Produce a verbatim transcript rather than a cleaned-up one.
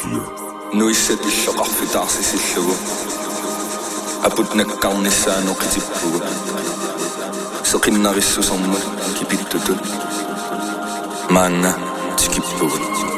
nuissat иллоqarfitaarsisillugu aputnakkarnissaanoqitippugu seqinnarissusermut kipittutut maanna tikippugut